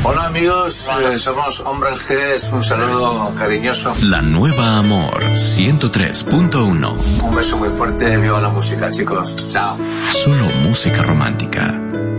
Hola amigos, somos Hombres G, un saludo cariñoso. La Nueva Amor 103.1. Un beso muy fuerte, viva la música chicos, chao. Solo música romántica.